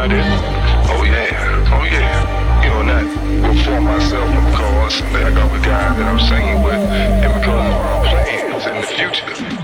I did? Oh yeah, oh yeah. You know, not perform myself because I got the guy that I'm singing with, and because of our plans in the future.